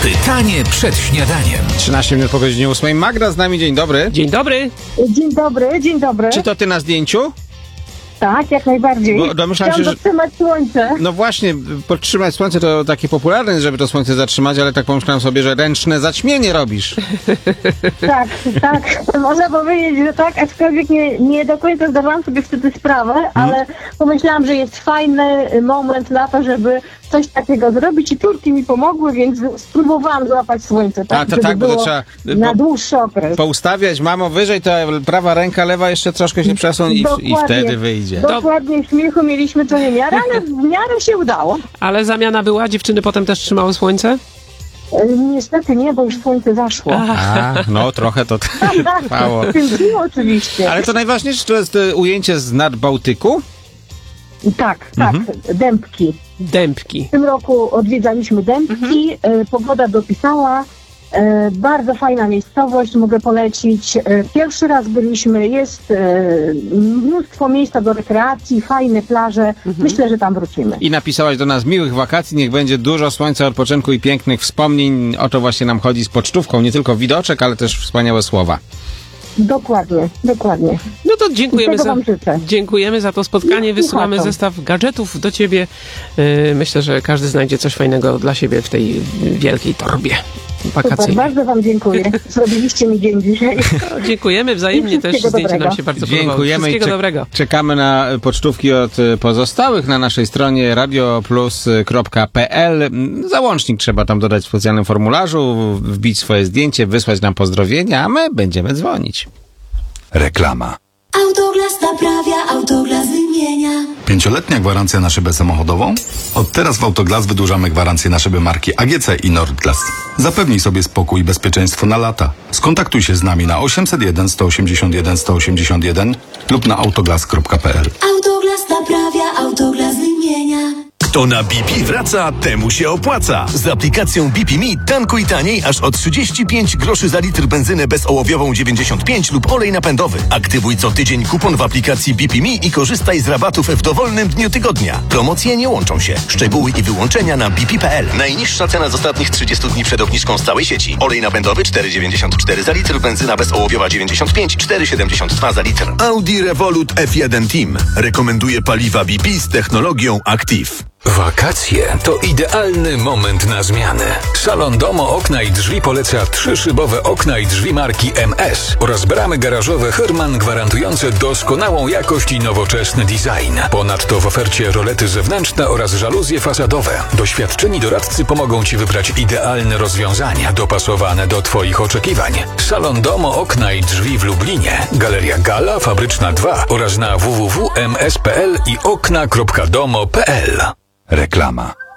Pytanie przed śniadaniem. 13 minut po godzinie 8. Magda z nami, dzień dobry. Dzień dobry. Dzień dobry. Czy to ty na zdjęciu? Tak, jak najbardziej. Bo domyślam się, że... zatrzymać słońce. No właśnie, podtrzymać słońce to takie popularne, żeby to słońce zatrzymać, ale tak pomyślałem sobie, że ręczne zaćmienie robisz. Tak. Można powiedzieć, że tak, aczkolwiek nie do końca zdawałam sobie wtedy sprawę, ale pomyślałam, że jest fajny moment na to, żeby coś takiego zrobić i turki mi pomogły, więc spróbowałam złapać słońce, tak, A to tak, bo to trzeba na dłuższy okres. poustawiać, mamo, wyżej, to prawa ręka, lewa jeszcze troszkę się przesuń i wtedy wyjdzie. Dokładnie, śmiechu mieliśmy co niemiarę, ale w miarę się udało. Ale zamiana była? Dziewczyny potem też trzymały słońce? Niestety nie, bo już słońce zaszło. No trochę to trwało. Kręciło oczywiście. Ale to najważniejsze to jest ujęcie z nad Bałtyku? Tak, Dębki. Dębki. W tym roku odwiedzaliśmy Dębki, pogoda dopisała, bardzo fajna miejscowość, mogę polecić. Pierwszy raz byliśmy, jest mnóstwo miejsca do rekreacji, fajne plaże, myślę, że tam wrócimy. I napisałaś do nas miłych wakacji, niech będzie dużo słońca, odpoczynku i pięknych wspomnień. O to właśnie nam chodzi z pocztówką, nie tylko widoczek, ale też wspaniałe słowa. Dokładnie. No to dziękujemy za to spotkanie. Wysyłamy słuchaczom zestaw gadżetów do ciebie. Myślę, że każdy znajdzie coś fajnego dla siebie w tej wielkiej torbie wakacyjnej. Super, bardzo wam dziękuję. Zrobiliście mi dzień dzisiaj. Dziękujemy wzajemnie, też zdjęcie nam się bardzo podobało. Dziękujemy. Wszystkiego dobrego. Czekamy na pocztówki od pozostałych na naszej stronie radioplus.pl. Załącznik trzeba tam dodać w specjalnym formularzu, wbić swoje zdjęcie, wysłać nam pozdrowienia, a my będziemy dzwonić. Reklama. Autoglas naprawia, Autoglas wymienia. 5-letnia gwarancja na szybę samochodową? Od teraz w Autoglas wydłużamy gwarancję na szyby marki AGC i Nordglas. Zapewnij sobie spokój i bezpieczeństwo na lata. Skontaktuj się z nami na 801 181 181 lub na autoglas.pl. Autoglas naprawia, Autoglas wymienia. Kto na BP wraca, temu się opłaca. Z aplikacją BP Me tankuj taniej aż o 35 groszy za litr benzynę bezołowiową 95 lub olej napędowy. Aktywuj co tydzień kupon w aplikacji BP Me i korzystaj z rabatów w dowolnym dniu tygodnia. Promocje nie łączą się. Szczegóły i wyłączenia na bp.pl. Najniższa cena z ostatnich 30 dni przed obniżką z całej sieci. Olej napędowy 4,94 za litr, benzyna bezołowiowa 95, 4,72 za litr. Audi Revolut F1 Team rekomenduje paliwa BP z technologią Active. Wakacje to idealny moment na zmianę. Salon Domo Okna i Drzwi poleca 3-szybowe okna i drzwi marki MS oraz bramy garażowe Herman gwarantujące doskonałą jakość i nowoczesny design. Ponadto w ofercie rolety zewnętrzne oraz żaluzje fasadowe. Doświadczeni doradcy pomogą Ci wybrać idealne rozwiązania dopasowane do Twoich oczekiwań. Salon Domo Okna i Drzwi w Lublinie, Galeria Gala, Fabryczna 2 oraz na www.ms.pl i okna.domo.pl. Reklama.